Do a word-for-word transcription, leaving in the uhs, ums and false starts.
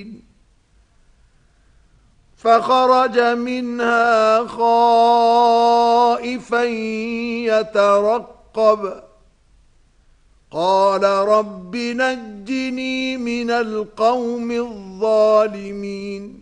فخرج منها خائفا يترقب قال رب نجني من القوم الظالمين